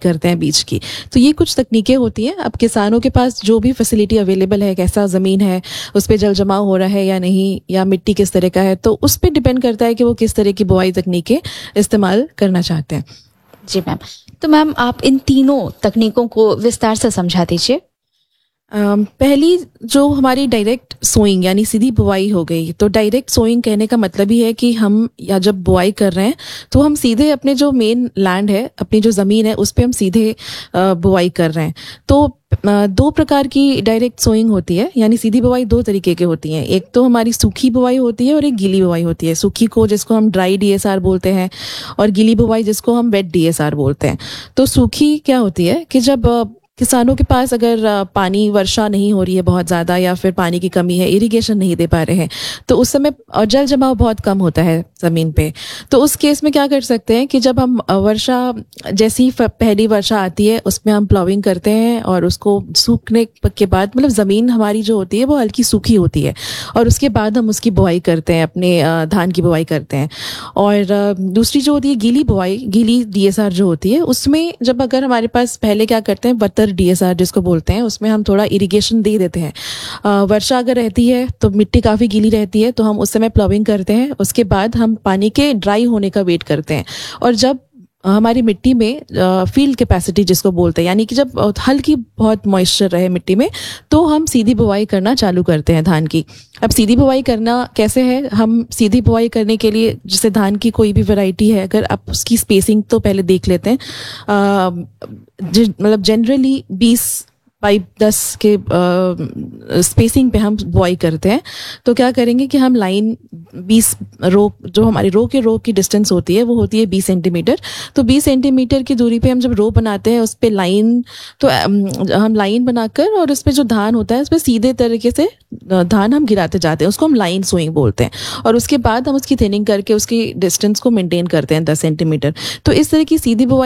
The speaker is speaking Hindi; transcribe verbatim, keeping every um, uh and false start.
करते हैं बीज की। तो ये कुछ तकनीकें होती हैं। अब किसानों के पास जो भी फैसिलिटी अवेलेबल है, कैसा ज़मीन है, उस पर जल जमाव हो रहा है या नहीं, या मिट्टी किस तरह का है, तो उस पर डिपेंड करता है कि वो किस तरह की बुआई तकनीकें इस्तेमाल करना चाहते हैं। जी मैम, तो मैम आप इन तीनों तकनीकों को विस्तार से समझा दीजिए। Um, पहली जो हमारी डायरेक्ट सोइंग यानी सीधी बुआई हो गई। तो डायरेक्ट सोइंग कहने का मतलब ही है कि हम या जब बुआई कर रहे हैं तो हम सीधे अपने जो मेन लैंड है, अपनी जो ज़मीन है, उस पे हम सीधे बुआई कर रहे हैं। तो दो प्रकार की डायरेक्ट सोइंग होती है, यानी सीधी बुआई दो तरीके की होती हैं। एक तो हमारी सूखी बुआई होती है और एक गीली बुआई होती है। सूखी को जिसको हम ड्राई डीएसआर बोलते हैं, और गीली बुआई जिसको हम वेट डीएसआर बोलते हैं। तो सूखी क्या होती है कि जब किसानों के पास अगर पानी, वर्षा नहीं हो रही है बहुत ज़्यादा, या फिर पानी की कमी है, इरिगेशन नहीं दे पा रहे हैं, तो उस समय जल जमाव बहुत कम होता है ज़मीन पे। तो उस केस में क्या कर सकते हैं कि जब हम वर्षा, जैसी पहली वर्षा आती है उसमें हम प्लाविंग करते हैं, और उसको सूखने के बाद, मतलब ज़मीन हमारी जो होती है वो हल्की सूखी होती है, और उसके बाद हम उसकी बुआई करते हैं, अपने धान की बुआई करते हैं। और दूसरी जो होती है गीली बुआई, गीली डीएसआर जो होती है, उसमें जब अगर हमारे पास पहले क्या करते हैं, बतर डीएसआर जिसको बोलते हैं, उसमें हम थोड़ा इरिगेशन दे देते हैं। आ, वर्षा अगर रहती है तो मिट्टी काफ़ी गीली रहती है, तो हम उस समय प्लाविंग करते हैं। उसके बाद हम पानी के ड्राई होने का वेट करते हैं, और जब हमारी मिट्टी में फील्ड कैपेसिटी जिसको बोलते हैं, यानी कि जब हल्की बहुत मॉइस्चर रहे मिट्टी में, तो हम सीधी बुआई करना चालू करते हैं धान की। अब सीधी बुआई करना कैसे है, हम सीधी बुआई करने के लिए, जैसे धान की कोई भी वैरायटी है, अगर आप उसकी स्पेसिंग तो पहले देख लेते हैं। मतलब जनरली बीस बाई दस के स्पेसिंग पे हम बुआई करते हैं। तो क्या करेंगे कि हम लाइन बीस रो, जो हमारी रो के रो की डिस्टेंस होती है वो होती है बीस सेंटीमीटर। तो बीस सेंटीमीटर की दूरी पे हम जब रो बनाते हैं, उस पे लाइन, तो हम लाइन बनाकर, और उस पे जो धान होता है उस पे सीधे तरीके से धान हम गिराते जाते हैं, उसको हम लाइन सोइंग बोलते हैं। और उसके बाद हम उसकी थिनिंग करके उसकी डिस्टेंस को मेंटेन करते हैं दस सेंटीमीटर। तो इस तरह की सीधी बुआई